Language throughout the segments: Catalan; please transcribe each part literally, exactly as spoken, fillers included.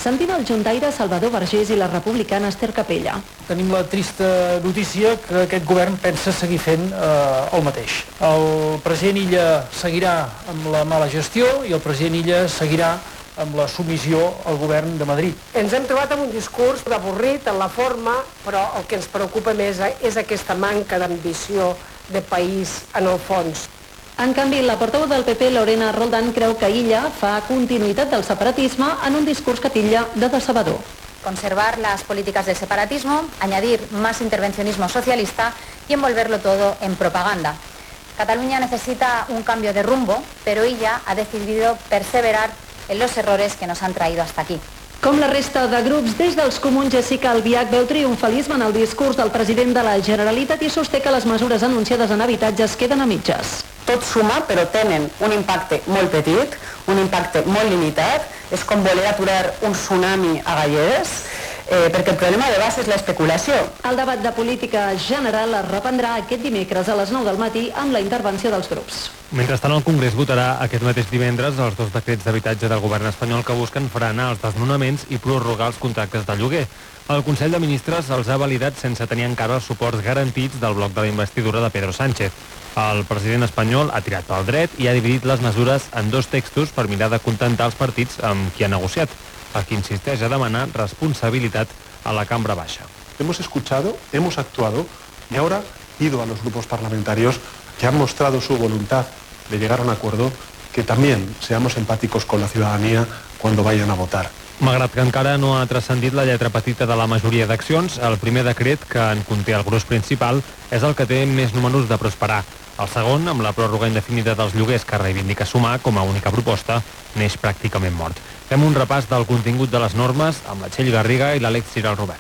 Sentim el juntaire Salvador Vergés i la republicana Esther Capella. Tenim la trista notícia que aquest govern pensa seguir fent eh, el mateix. El president Illa seguirà amb la mala gestió i el president Illa seguirà amb la submissió al govern de Madrid. Ens hem trobat amb un discurs avorrit en la forma, però el que ens preocupa més és aquesta manca d'ambició de país en el fons. En canvi, la portaveu del P P, Lorena Roldán, creu que Illa fa continuïtat del separatisme en un discurs que titlla de decebedor. Conservar las políticas del separatismo, añadir más intervencionismo socialista y envolverlo todo en propaganda. Cataluña necesita un cambio de rumbo, pero Illa ha decidido perseverar en los errores que nos han traído hasta aquí. Com la resta de grups, des dels comuns Jessica Albiach veu triomfalisme en el discurs del president de la Generalitat i sosté que les mesures anunciades en habitatges queden a mitges. Tot suma, però tenen un impacte molt petit, un impacte molt limitat. És com voler aturar un tsunami a galledes, eh, perquè el problema de base és l'especulació. El debat de política general es reprendrà aquest dimecres a les nou del matí amb la intervenció dels grups. Mentrestant, el Congrés votarà aquest mateix divendres els dos decrets d'habitatge del govern espanyol que busquen frenar els desnonaments i prorrogar els contractes de lloguer. El Consell de Ministres els ha validat sense tenir encara els suports garantits del bloc de la investidura de Pedro Sánchez. El president espanyol ha tirat pel dret i ha dividit les mesures en dos textos per mirar de contentar els partits amb qui ha negociat, a qui insisteix a demanar responsabilitat a la cambra baixa. Hemos escuchado, hemos actuado y ahora pido a los grupos parlamentarios que han mostrado su voluntad de llegar a un acuerdo que también seamos empáticos con la ciudadanía cuando vayan a votar. Malgrat que encara no ha transcendit la lletra petita de la majoria d'accions, el primer decret, que en conté el gruix principal, és el que té més números de prosperar. El segon, amb la pròrroga indefinida dels lloguers que reivindica Sumar com a única proposta, neix pràcticament mort. Fem un repàs del contingut de les normes amb la Txell Garriga i l'Àlex Giral Robert.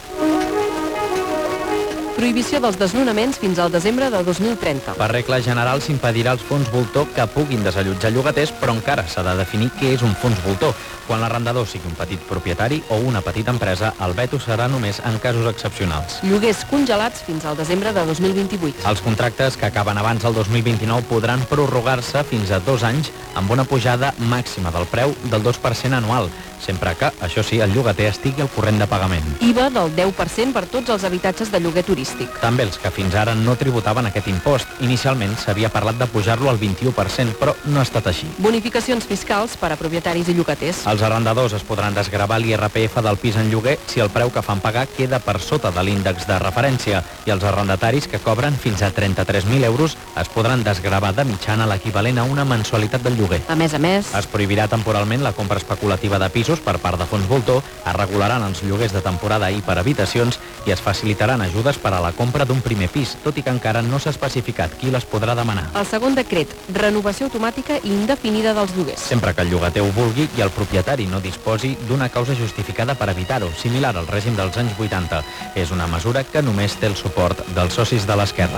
Prohibició dels desnonaments fins al desembre de dos mil trenta. Per regla general s'impedirà als fons voltor que puguin desallotjar llogaters, però encara s'ha de definir què és un fons voltor. Quan l'arrendador sigui un petit propietari o una petita empresa, el veto serà només en casos excepcionals. Lloguers congelats fins al desembre de dos mil vint-i-vuit. Els contractes que acaben abans del dos mil vint-i-nou podran prorrogar-se fins a dos anys amb una pujada màxima del preu del dos per cent anual, sempre que, això sí, el llogater estigui al corrent de pagament. I V A del deu per cent per tots els habitatges de lloguer turístic. També els que fins ara no tributaven aquest impost. Inicialment s'havia parlat de pujar-lo al vint-i-u per cent, però no ha estat així. Bonificacions fiscals per a propietaris i llogaters. Els arrendadors es podran desgravar l'I R P F del pis en lloguer si el preu que fan pagar queda per sota de l'índex de referència, i els arrendataris que cobren fins a trenta-tres mil euros es podran desgravar de mitjana l'equivalent a una mensualitat del lloguer. A més a més, es prohibirà temporalment la compra especulativa de pisos per part de fons voltor, es regularan els lloguers de temporada i per habitacions i es facilitaran ajudes per a la compra d'un primer pis, tot i que encara no s'ha especificat qui les podrà demanar. El segon decret, renovació automàtica i indefinida dels lloguers. Sempre que el llogater ho vulgui i el propietari no disposi d'una causa justificada per evitar-ho, similar al règim dels anys vuitanta. És una mesura que només té el suport dels socis de l'esquerra.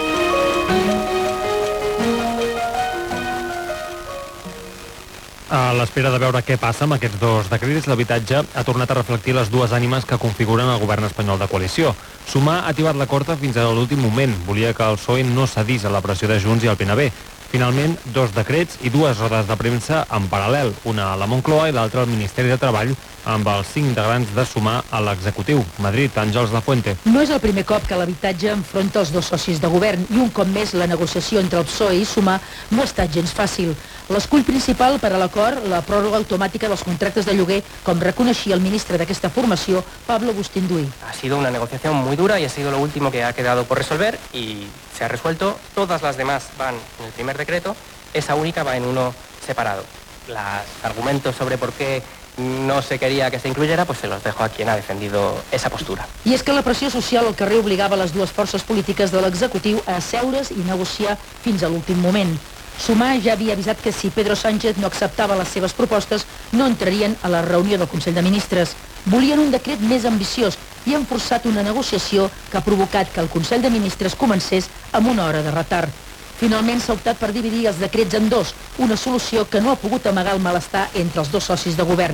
A l'espera de veure què passa amb aquests dos decrets, l'habitatge ha tornat a reflectir les dues ànimes que configuren el govern espanyol de coalició. Sumar ha tibat la corda fins a l'últim moment. Volia que el P S O E no cedís a la pressió de Junts i el P N B. Finalment, dos decrets i dues rodes de premsa en paral·lel, una a la Moncloa i l'altra al Ministeri de Treball, amb els cinc integrants de Sumar a l'executiu. Madrid, Àngels Lafuente. No és el primer cop que l'habitatge enfronta els dos socis de govern i un cop més la negociació entre el P S O E i Sumar no ha estat gens fàcil. L'escull principal per a l'acord, la pròrroga automàtica dels contractes de lloguer, com reconeixia el ministre d'aquesta formació, Pablo Agustín Duy. Ha sido una negociación muy dura y ha sido lo último que ha quedado por resolver y se ha resuelto. Todas las demás van en el primer decreto, esa única va en uno separado. Los argumentos sobre por qué no se quería que se incluyera, pues se los dejo a quien ha defendido esa postura. I és que la pressió social al carrer obligava les dues forces polítiques de l'executiu a asseure's i negociar fins a l'últim moment. Sumar ja havia avisat que si Pedro Sánchez no acceptava les seves propostes no entrarien a la reunió del Consell de Ministres. Volien un decret més ambiciós i han forçat una negociació que ha provocat que el Consell de Ministres comencés amb una hora de retard. Finalment s'ha optat per dividir els decrets en dos, una solució que no ha pogut amagar el malestar entre els dos socis de govern.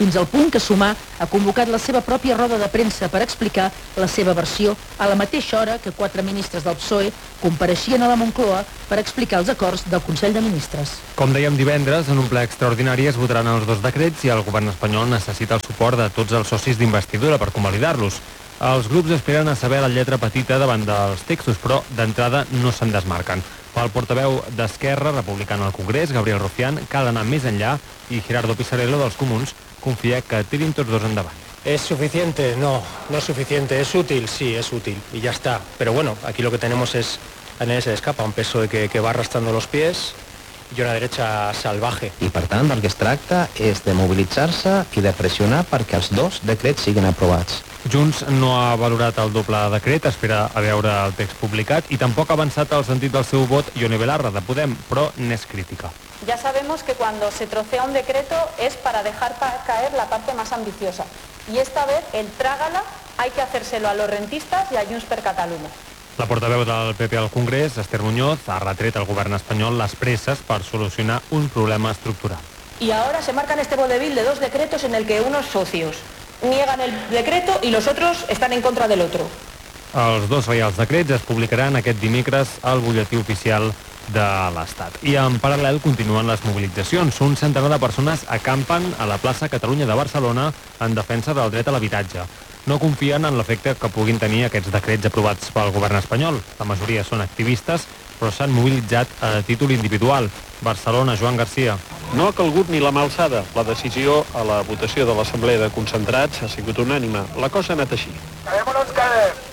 fins al punt que Sumar ha convocat la seva pròpia roda de premsa per explicar la seva versió a la mateixa hora que quatre ministres del P S O E compareixien a la Moncloa per explicar els acords del Consell de Ministres. Com dèiem divendres, en un ple extraordinari es votaran els dos decrets i el govern espanyol necessita el suport de tots els socis d'investidura per convalidar-los. Els grups esperen a saber la lletra petita davant dels textos, però d'entrada no se'n desmarquen. Pel portaveu d'Esquerra Republicana al Congrés, Gabriel Rufián, cal anar més enllà i Gerardo Pisarello dels Comuns confia que tirin tots dos endavant. ¿Es suficiente? No, no es suficiente. ¿Es útil? Sí, es útil. Y ya está. Pero bueno, aquí lo que tenemos es, a nadie se le escapa, un P S O E que, que va arrastrando los pies i una derecha salvaje. I per tant, del que es tracta és de mobilitzar-se i de pressionar perquè els dos decrets siguin aprovats. Junts no ha valorat el doble decret, espera a veure el text publicat i tampoc ha avançat el sentit del seu vot Ione Belarra, de Podem, però n'és crítica. Ya sabemos que cuando se trocea un decreto es para dejar caer la parte más ambiciosa. Y esta vez el trágala hay que hacérselo a los rentistas y a Junts per Catalunya. La portaveu del P P al Congrés, Esther Muñoz, ha retret al govern espanyol les presses per solucionar un problema estructural. Y ahora se marcan este vodevil de dos decretos en el que unos socios niegan el decreto y los otros están en contra del otro. Els dos reials decrets es publicaran aquest dimecres al butlletí oficial de l'Estat. I en paral·lel continuen les mobilitzacions. Un centenar de persones acampen a la plaça Catalunya de Barcelona en defensa del dret a l'habitatge. No confien en l'efecte que puguin tenir aquests decrets aprovats pel govern espanyol. La majoria són activistes, però s'han mobilitzat a títol individual. Barcelona, Joan Garcia. No ha calgut ni la mà alçada. La decisió a la votació de l'Assemblea de Concentrats ha sigut unànime. La cosa ha anat així. Quedem o no ens quedem?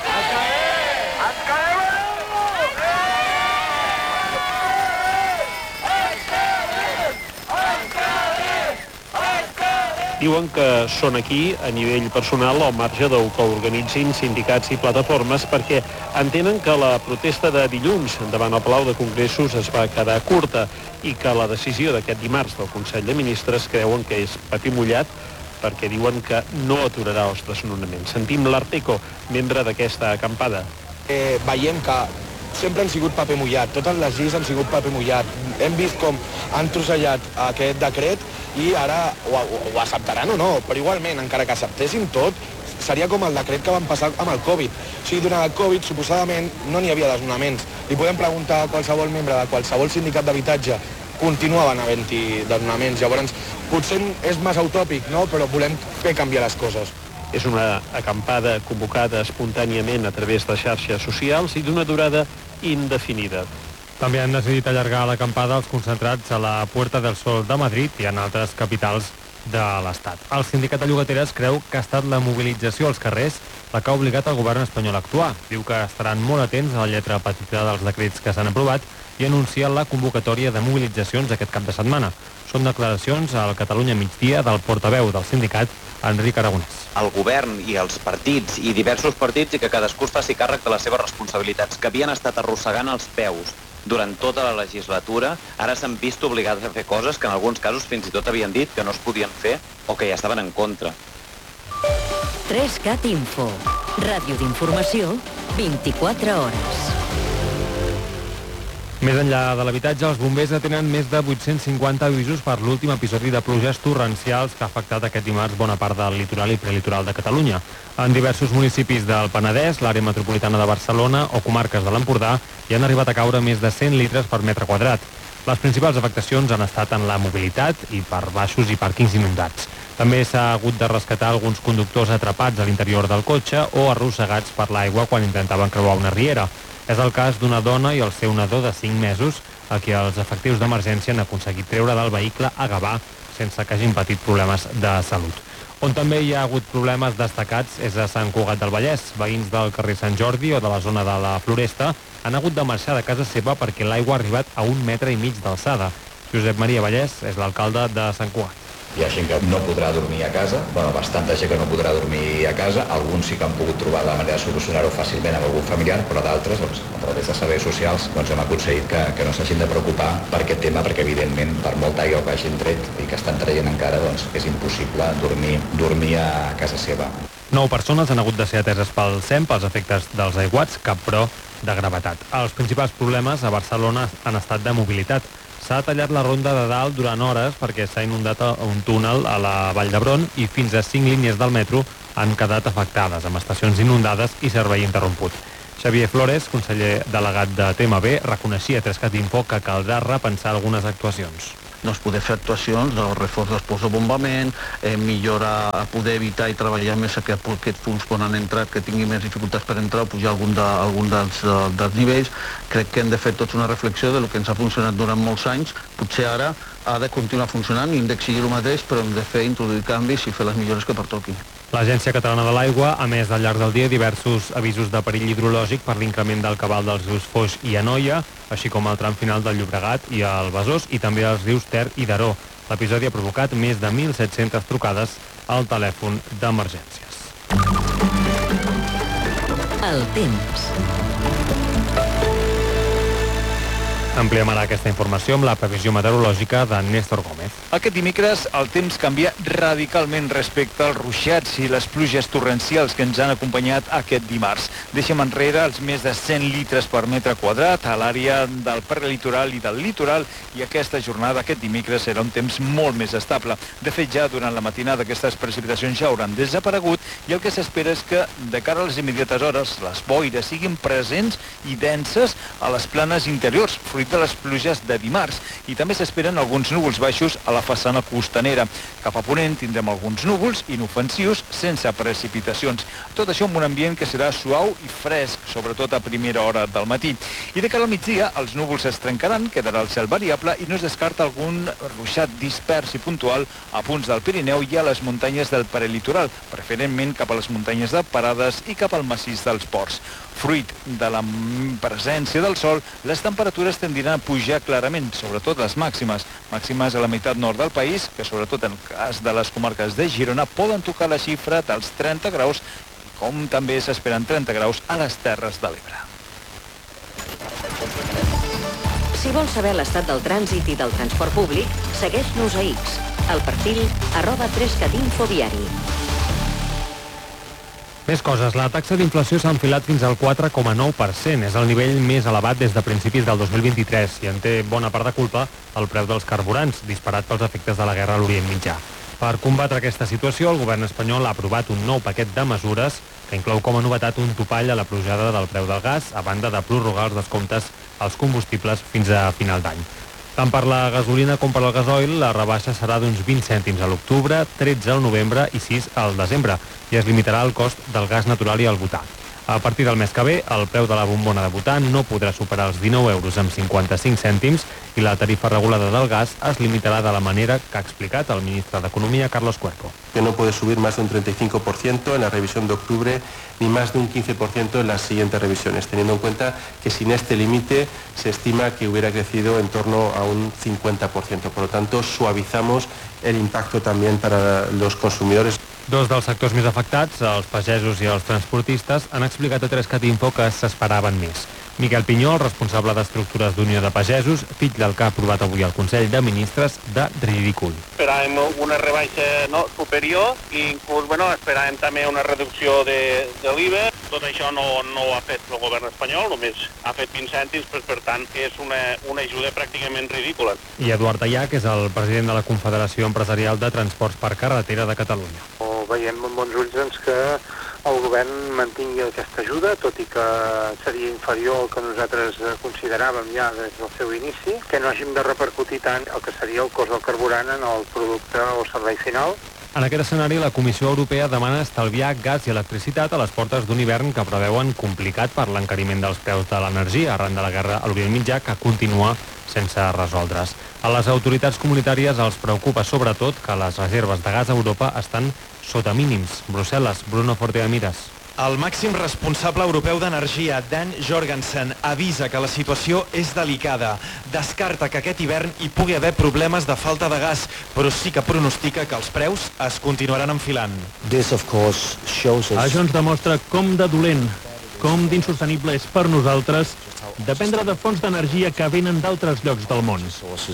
Diuen que són aquí a nivell personal al marge del que organitzin sindicats i plataformes perquè entenen que la protesta de dilluns davant el Palau de Congressos es va quedar curta i que la decisió d'aquest dimarts del Consell de Ministres creuen que és paper mullat perquè diuen que no aturarà els desnonaments. Sentim l'Arteco, membre d'aquesta acampada. Eh, veiem que sempre han sigut paper mullat, totes les lleis han sigut paper mullat. Hem vist com han trossellat aquest decret i ara ho, ho, ho acceptaran o no, però igualment, encara que acceptessin tot, seria com el decret que van passar amb el Covid. O sigui, durant el Covid, suposadament, no n'hi havia desnonaments. Li podem preguntar a qualsevol membre de qualsevol sindicat d'habitatge, continuaven havent-hi desnonaments. Llavors, potser és massa utòpic, no?, però volem fer canviar les coses. És una acampada convocada espontàniament a través de xarxes socials i d'una durada indefinida. També han decidit allargar l'acampada als concentrats a la Puerta del Sol de Madrid i en altres capitals de l'Estat. El sindicat de llogateres creu que ha estat la mobilització als carrers la que ha obligat el govern espanyol a actuar. Diu que estaran molt atents a la lletra petita dels decrets que s'han aprovat i anuncia la convocatòria de mobilitzacions aquest cap de setmana. Són declaracions al Catalunya migdia del portaveu del sindicat, Enric Aragonès. El govern i els partits i diversos partits i que cadascú es faci càrrec de les seves responsabilitats, que havien estat arrossegant els peus durant tota la legislatura, ara s'han vist obligats a fer coses que en alguns casos fins i tot havien dit que no es podien fer o que ja estaven en contra. tres cat Info, ràdio d'informació, vint-i-quatre hores. Més enllà de l'habitatge, els bombers atenen més de vuit-cents cinquanta avisos per l'últim episodi de pluges torrencials que ha afectat aquest dimarts bona part del litoral i prelitoral de Catalunya. En diversos municipis del Penedès, l'àrea metropolitana de Barcelona o comarques de l'Empordà hi han arribat a caure més de cent litres per metre quadrat. Les principals afectacions han estat en la mobilitat i per baixos i pàrquings inundats. També s'ha hagut de rescatar alguns conductors atrapats a l'interior del cotxe o arrossegats per l'aigua quan intentaven creuar una riera. És el cas d'una dona i el seu nadó de cinc mesos a qui els efectius d'emergència han aconseguit treure del vehicle a Gavà sense que hagin patit problemes de salut. On també hi ha hagut problemes destacats és a Sant Cugat del Vallès. Veïns del carrer Sant Jordi o de la zona de la Floresta han hagut de marxar de casa seva perquè l'aigua ha arribat a un metre i mig d'alçada. Josep Maria Vallès és l'alcalde de Sant Cugat. Hi ha gent que no podrà dormir a casa, bueno, bastanta gent que no podrà dormir a casa, alguns sí que han pogut trobar la manera de solucionar-ho fàcilment amb algun familiar, però d'altres, doncs, a través de serveis socials, doncs hem aconseguit que, que no s'hagin de preocupar per aquest tema, perquè evidentment, per molta aigua que hagin tret i que estan traient encara, doncs és impossible dormir, dormir a casa seva. Nou persones han hagut de ser ateses pel S E M pels efectes dels aiguats, cap però de gravetat. Els principals problemes a Barcelona han estat de mobilitat. S'ha tallat la ronda de dalt durant hores perquè s'ha inundat un túnel a la Vall d'Hebron i fins a cinc línies del metro han quedat afectades, amb estacions inundades i servei interromput. Xavier Flores, conseller delegat de T M B, reconeixia a Trescat Info que caldrà repensar algunes actuacions. Doncs poder fer actuacions del reforç dels punts de bombament, eh, millorar, poder evitar i treballar més aquest, aquests punts on han entrat, que tinguin més dificultats per entrar o pujar algun, de, algun dels, dels nivells. Crec que hem de fer tots una reflexió de lo que ens ha funcionat durant molts anys. Potser ara ha de continuar funcionant i hem d'exigir el mateix, però hem de fer, introduir canvis i fer les millores que pertoqui. L'Agència Catalana de l'Aigua ha emès al llarg del dia diversos avisos de perill hidrològic per l'increment del cabal dels rius Foix i Anoia, així com el tram final del Llobregat i el Besòs, i també els rius Ter i Daró. L'episodi ha provocat més de mil set-centes trucades al telèfon d'emergències. El temps. Ampliem ara aquesta informació amb la previsió meteorològica de Néstor Gómez. Aquest dimecres el temps canvia radicalment respecte als ruixats i les pluges torrencials que ens han acompanyat aquest dimarts. Deixem enrere els més de cent litres per metre quadrat a l'àrea del prelitoral i del litoral, i aquesta jornada, aquest dimecres, serà un temps molt més estable. De fet, ja durant la matinada aquestes precipitacions ja hauran desaparegut i el que s'espera és que, de cara a les immediates hores, les boires siguin presents i denses a les planes interiors, fruit de les pluges de dimarts, i també s'esperen alguns núvols baixos a la façana costanera. Cap a ponent tindrem alguns núvols inofensius sense precipitacions. Tot això amb un ambient que serà suau i fresc, sobretot a primera hora del matí. I de cara al migdia, els núvols es trencaran, quedarà el cel variable i no es descarta algun ruixat dispers i puntual a punts del Pirineu i a les muntanyes del prelitoral, preferentment cap a les muntanyes de Parades i cap al massís dels Ports. Fruit de la presència del sol, les temperatures tendiran a pujar clarament, sobretot les màximes. Màximes a la meitat nord del país, que sobretot en el cas de les comarques de Girona poden tocar la xifra dels trenta graus, com també s'esperen trenta graus a les Terres de l'Ebre. Si vols saber l'estat del trànsit i del transport públic, segueix-nos a X, al perfil arroba trescatinfoviari. Més coses. La taxa d'inflació s'ha enfilat fins al quatre coma nou per cent. És el nivell més elevat des de principis del dos mil vint-i-tres i en té bona part de culpa el preu dels carburants, disparat pels efectes de la guerra a l'Orient Mitjà. Per combatre aquesta situació, el govern espanyol ha aprovat un nou paquet de mesures que inclou com a novetat un topall a la pujada del preu del gas, a banda de prorrogar els descomptes als combustibles fins a final d'any. Tant per la gasolina com per el gasoil, la rebaixa serà d'uns vint cèntims a l'octubre, tretze al novembre i sis al desembre, i es limitarà el cost del gas natural i el butà. A partir del mes que ve, el preu de la bombona de butà no podrà superar els dinou euros amb cinquanta-cinc cèntims i la tarifa regulada del gas es limitarà de la manera que ha explicat el ministre d'Economia, Carlos Cuerpo. Que no puede subir más de un treinta y cinco por ciento en la revisión de octubre ni más de un quince por ciento en las siguientes revisiones, teniendo en cuenta que sin este límite se estima que hubiera crecido en torno a un cincuenta por ciento. Por lo tanto, suavizamos el impacto también para los consumidores. Dos dels sectors més afectats, els pagesos i els transportistes, han explicat a Trescat Info que s'esperaven més. Miquel Pinyol, responsable d'estructures d'Unió de Pagesos, fill del que ha aprovat avui el Consell de Ministres, de ridícul. Esperàvem una rebaixa no, superior i inclús bueno, esperàvem també una reducció de, de l'I V A. Tot això no, no ho ha fet el govern espanyol, només ha fet vint cèntims, però per tant és una, una ajuda pràcticament ridícula. I Eduard Tallà, que és el president de la Confederació Empresarial de Transports per Carretera de Catalunya. Veiem amb bons ulls doncs, que el govern mantingui aquesta ajuda, tot i que seria inferior al que nosaltres consideràvem ja des del seu inici, que no hàgim de repercutir tant el que seria el cost del carburant en el producte o servei final. En aquest escenari, la Comissió Europea demana estalviar gas i electricitat a les portes d'un hivern que preveuen complicat per l'encariment dels preus de l'energia arran de la guerra a l'Orient Mitjà, que continua sense resoldre's. A les autoritats comunitàries els preocupa sobretot que les reserves de gas a Europa estan sota mínims. Brussel·les, Bruno Forteamiras. El màxim responsable europeu d'energia, Dan Jorgensen, avisa que la situació és delicada. Descarta que aquest hivern hi pugui haver problemes de falta de gas, però sí que pronostica que els preus es continuaran enfilant. Això ens demostra com de dolent, com d'insostenible és per nosaltres dependre de fonts d'energia que venen d'altres llocs del món.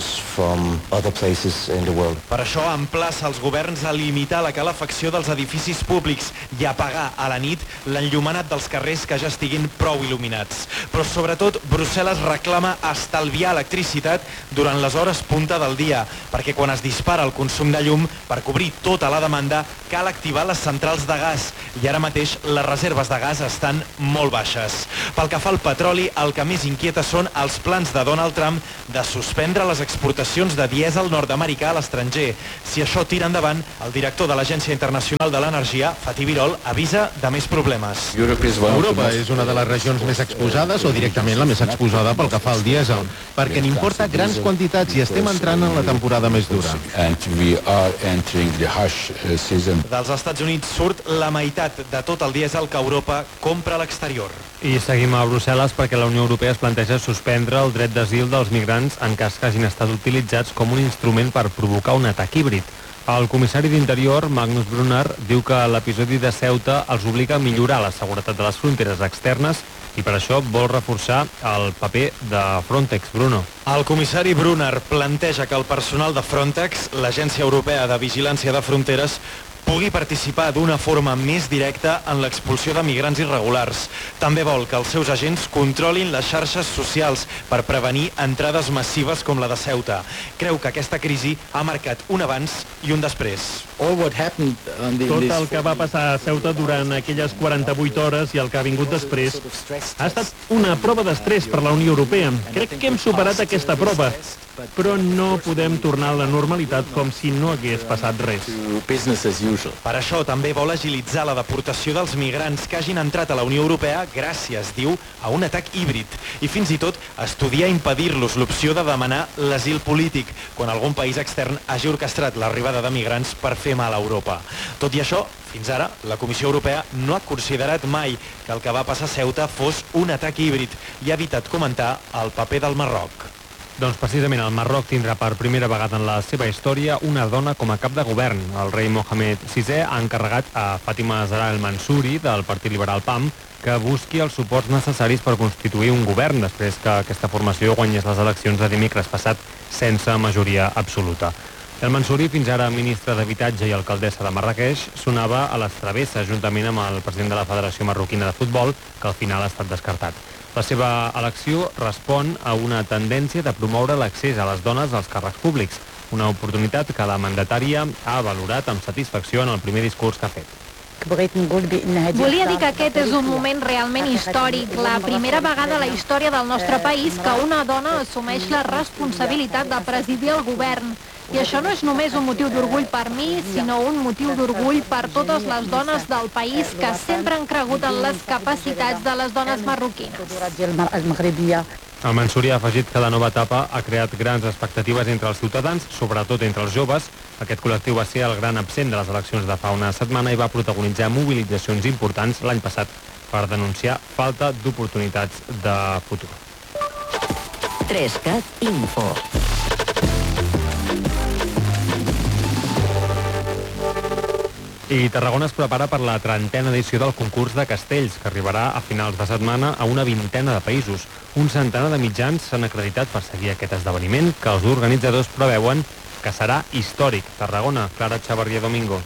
Per això emplaça els governs a limitar la calefacció dels edificis públics i apagar a la nit l'enllumenat dels carrers que ja estiguin prou il·luminats. Però sobretot Brussel·les reclama estalviar electricitat durant les hores punta del dia, perquè quan es dispara el consum de llum, per cobrir tota la demanda, cal activar les centrals de gas, i ara mateix les reserves de gas estan molt baixes. Pel que fa al petroli, el que més inquieta són els plans de Donald Trump de suspendre les exportacions de dièsel nord-americà a l'estranger. Si això tira endavant, el director de l'Agència Internacional de l'Energia, Fatih Birol, avisa de més problemes. Europa és una de les regions més exposades o directament la més exposada pel que fa al dièsel, perquè n'importa grans quantitats i estem entrant en la temporada més dura. Dels Estats Units surt la meitat de tot el dièsel que Europa compra a l'exterior. I seguim a Brussel·les perquè la Unió Europea es planteja suspendre el dret d'asil dels migrants en cas que hagin estat utilitzats com un instrument per provocar un atac híbrid. El comissari d'Interior, Magnus Brunner, diu que l'episodi de Ceuta els obliga a millorar la seguretat de les fronteres externes i per això vol reforçar el paper de Frontex. Bruno. El comissari Brunner planteja que el personal de Frontex, l'Agència Europea de Vigilància de Fronteres, pugui participar d'una forma més directa en l'expulsió de migrants irregulars. També vol que els seus agents controlin les xarxes socials per prevenir entrades massives com la de Ceuta. Creu que aquesta crisi ha marcat un abans i un després. Tot el que va passar a Ceuta durant aquelles quaranta-vuit hores i el que ha vingut després ha estat una prova d'estrès per la Unió Europea. Crec que hem superat aquesta prova, però no podem tornar a la normalitat com si no hagués passat res. Per això també vol agilitzar la deportació dels migrants que hagin entrat a la Unió Europea gràcies, diu, a un atac híbrid i fins i tot estudiar impedir-los l'opció de demanar l'asil polític quan algun país extern hagi orquestrat l'arribada de migrants per fer mal a Europa. Tot i això, fins ara, la Comissió Europea no ha considerat mai que el que va passar a Ceuta fos un atac híbrid i ha evitat comentar el paper del Marroc. Doncs precisament el Marroc tindrà per primera vegada en la seva història una dona com a cap de govern. El rei Mohamed sisè ha encarregat a Fàtima Zahra El Mansouri, del Partit Liberal P A M, que busqui els suports necessaris per constituir un govern després que aquesta formació guanyés les eleccions de dimecres passat sense majoria absoluta. El Mansouri, fins ara ministre d'Habitatge i alcaldessa de Marrakeix, sonava a les travesses juntament amb el president de la Federació Marroquina de Futbol, que al final ha estat descartat. La seva elecció respon a una tendència de promoure l'accés a les dones als càrrecs públics, una oportunitat que la mandatària ha valorat amb satisfacció en el primer discurs que ha fet. Volia dir que aquest és un moment realment històric, la primera vegada a la història del nostre país que una dona assumeix la responsabilitat de presidir el govern. I això no és només un motiu d'orgull per mi, sinó un motiu d'orgull per totes les dones del país que sempre han cregut en les capacitats de les dones marroquines. El Mansouri ha afegit que la nova etapa ha creat grans expectatives entre els ciutadans, sobretot entre els joves. Aquest col·lectiu va ser el gran absent de les eleccions de fa una setmana i va protagonitzar mobilitzacions importants l'any passat per denunciar falta d'oportunitats de futur. tres cat Info. I Tarragona es prepara per la trentena edició del concurs de castells, que arribarà a finals de setmana a una vintena de països. Un centenar de mitjans s'han acreditat per seguir aquest esdeveniment, que els organitzadors preveuen que serà històric. Tarragona, Clara Chavarria Domingo.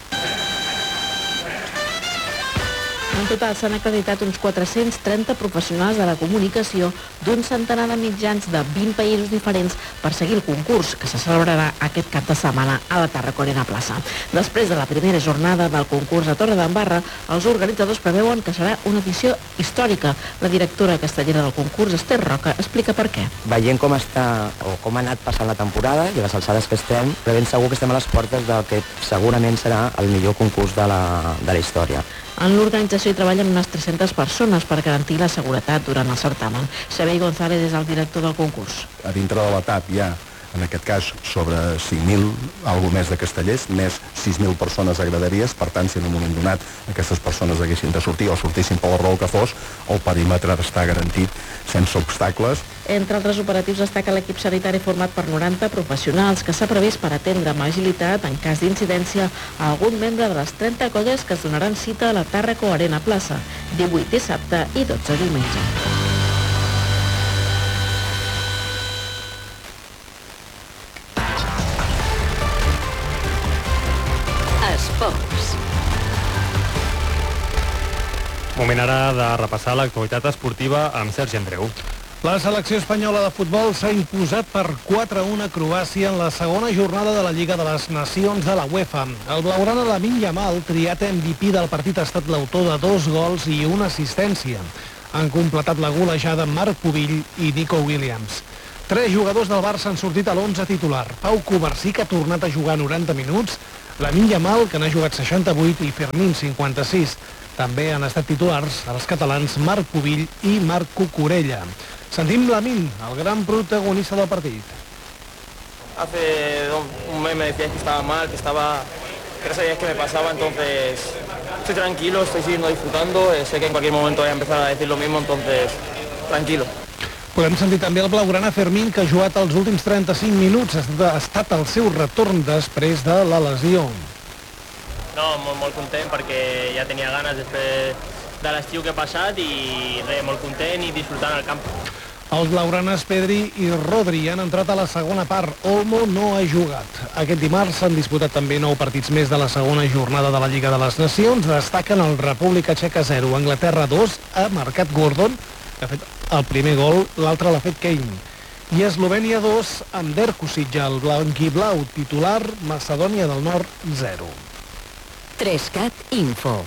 En total s'han acreditat uns quatre-cents trenta professionals de la comunicació d'un centenar de mitjans de vint països diferents per seguir el concurs, que se celebrarà aquest cap de setmana a la Tarraconina Plaça. Després de la primera jornada del concurs a Torredembarra, els organitzadors preveuen que serà una edició històrica. La directora castellera del concurs, Esther Roca, explica per què. Veient com està o com ha anat passant la temporada i les alçades que estem, però ben segur que estem a les portes del que segurament serà el millor concurs de la, de la història. En l'organització hi treballen unes tres-centes persones per garantir la seguretat durant el certamen. Xavier González és el director del concurs. A dintre de la T A P hi ha, en aquest cas, sobre cinc mil, algo més de castellers, més sis mil persones a graderies. Per tant, si en un moment donat aquestes persones haguessin de sortir o sortissin per la raó que fos, el perímetre està garantit sense obstacles. Entre altres operatius destaca l'equip sanitari format per noranta professionals que s'ha previst per atendre amb agilitat, en cas d'incidència, a algun membre de les trenta colles que es donaran cita a la Tàrraco Arena Plaça, divuit dissabte i dotze diumenge. Moment ara de repassar l'actualitat esportiva amb Sergi Andreu. La selecció espanyola de futbol s'ha imposat per quatre a u a Croàcia en la segona jornada de la Lliga de les Nacions de la UEFA. El blaugrana Lamine Yamal, triat M V P del partit, ha estat l'autor de dos gols i una assistència. Han completat la golejada Marc Pubill i Nico Williams. Tres jugadors del Barça han sortit a l'onze titular. Pau Covarsí, que ha tornat a jugar noranta minuts, Lamine Yamal, que n'ha jugat seixanta-vuit, i Fermín, cinquanta-sis. També han estat titulars els catalans Marc Pubill i Marc Cucurella. Sentim Lamine, el gran protagonista del partit. Hace un mes me decías que estaba mal, que estaba... que no sabías qué me pasaba, entonces estoy tranquilo, estoy siguiendo disfrutando, eh, sé que en cualquier momento voy a empezar a decir lo mismo, entonces tranquilo. Podem sentir també el blaugrana Fermín, que ha jugat els últims trenta-cinc minuts. Ha estat el seu retorn després de la lesió. No, molt, molt content perquè ja tenia ganes després de l'estiu que ha passat i res, molt content i disfrutant al camp. Els blaugranes Pedri i Rodri han entrat a la segona part. Olmo no ha jugat. Aquest dimarts s'han disputat també nou partits més de la segona jornada de la Lliga de les Nacions. Destaquen el República Txeca zero, Anglaterra dos, ha marcat Gordon, que ha fet el primer gol, l'altre l'ha fet Kane. I Eslovènia dos, amb Derkusic, el blanquiblau titular, Macedònia del Nord zero. Trescat Info.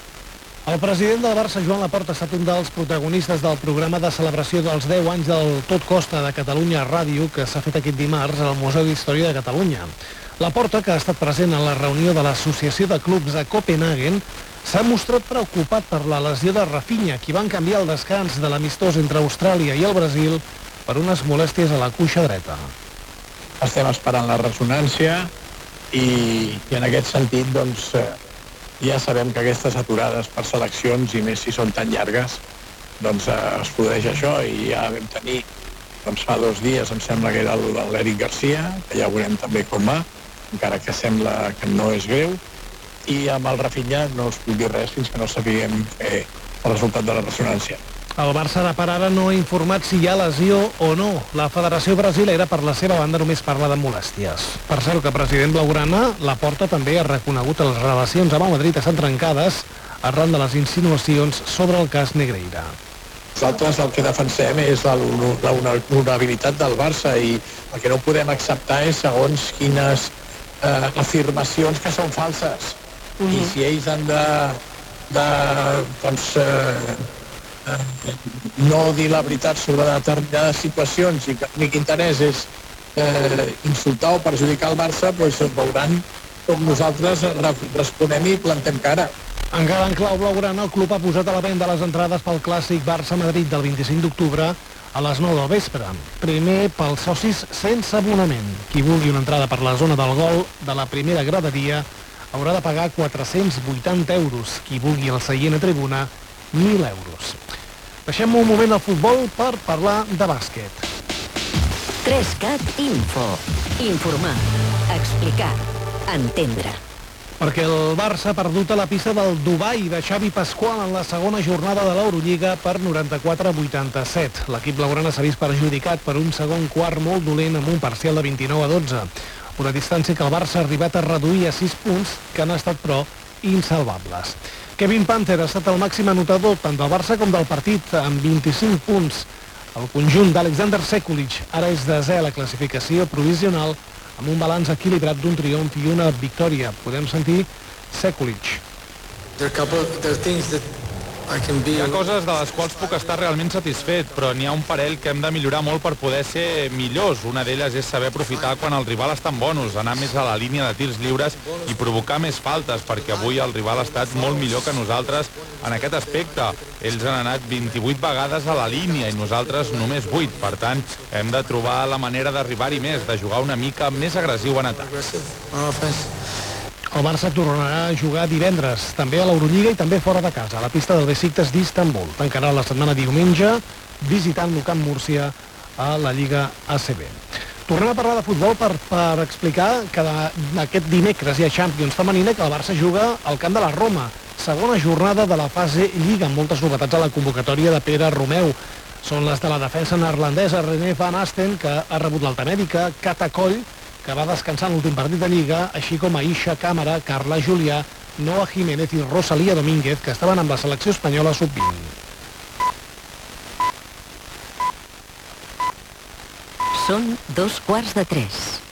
El president del Barça, Joan Laporta, ha estat un dels protagonistes del programa de celebració dels deu anys del Tot Costa de Catalunya Ràdio, que s'ha fet aquest dimarts al Museu d'Història de Catalunya. Laporta, que ha estat present en la reunió de l'Associació de Clubs a Copenhagen, s'ha mostrat preocupat per la lesió de Rafinha, qui van canviar el descans de l'amistós entre Austràlia i el Brasil per unes molèsties a la cuixa dreta. Estem esperant la ressonància i, i en aquest sentit, doncs, ja sabem que aquestes aturades per seleccions, i més si són tan llargues, doncs es produeix això, i ja vam tenir, doncs fa dos dies, em sembla que era el de l'Eric Garcia, que ja veurem també com va, encara que sembla que no és greu, i amb el Rafinha no us puc dir res fins que no sapiguem eh, el resultat de la ressonància. El Barça de per ara no ha informat si hi ha lesió o no. La Federació Brasilera, per la seva banda, només parla de molèsties. Per cert, que el president blaugrana, Laporta, també ha reconegut que les relacions amb el Madrid estan trencades arran de les insinuacions sobre el cas Negreira. Nosaltres el que defensem és l'honorabilitat del Barça i el que no podem acceptar és segons quines eh, afirmacions que són falses. Uh-huh. I si ells han de, de doncs, eh, eh, no dir la veritat sobre determinades situacions i que l'únic interès és eh, insultar o perjudicar el Barça, doncs veuran com nosaltres responem i plantem cara. Encara en clau blaugrana, el club ha posat a la venda les entrades pel clàssic Barça-Madrid del vint-i-cinc d'octubre a les nou del vespre. Primer pels socis sense abonament. Qui vulgui una entrada per la zona del gol de la primera graderia haurà de pagar quatre-cents vuitanta euros. Qui vulgui el seient a tribuna, mil euros. Deixem un moment al futbol per parlar de bàsquet. Trescat Info. Informar, explicar, entendre. Perquè el Barça ha perdut a la pista del Dubai de Xavi Pasqual en la segona jornada de l'Eurolliga per noranta-quatre a vuitanta-set. L'equip blaugrana s'ha vist perjudicat per un segon quart molt dolent amb un parcial de vint-i-nou a dotze. Una distància que el Barça ha arribat a reduir a sis punts, que han estat, però, insalvables. Kevin Panther ha estat el màxim anotador tant del Barça com del partit, amb vint-i-cinc punts. El conjunt d'Alexander Sekulic ara és desè a la classificació provisional, amb un balanç equilibrat d'un triomf i una victòria. Podem sentir Sekulic. Hi ha coses de les quals puc estar realment satisfet, però n'hi ha un parell que hem de millorar molt per poder ser millors. Una d'elles és saber aprofitar quan el rival està en bonus, anar més a la línia de tirs lliures i provocar més faltes, perquè avui el rival ha estat molt millor que nosaltres en aquest aspecte. Ells han anat vint-i-vuit vegades a la línia i nosaltres només vuit. Per tant, hem de trobar la manera d'arribar-hi més, de jugar una mica més agressiu en atac. El Barça tornarà a jugar divendres, també a l'Eurolliga i també fora de casa, a la pista del Besiktas d'Istanbul. Tancarà la setmana diumenge visitant l'U Camp Múrcia a la Lliga A C B. Tornem a parlar de futbol per, per explicar que aquest dimecres hi ha Champions femenina, que el Barça juga al camp de la Roma. Segona jornada de la fase Lliga, amb moltes novetats a la convocatòria de Pere Romeu. Són les de la defensa neerlandesa René van Asten, que ha rebut l'alta mèdica, Cata Coll, que va descansar en l'últim partit de Lliga, així com Aisha Càmera, Carla Julià, Noa Jiménez i Rosalía Domínguez, que estaven amb la selecció espanyola sub vint. Són dos quarts de tres.